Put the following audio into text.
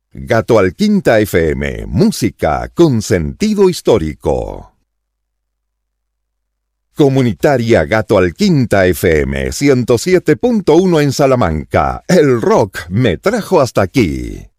Gato al Quinta FM, música con sentido histórico. Comunitaria Gato al Quinta FM 107.1 en Salamanca. El rock me trajo hasta aquí.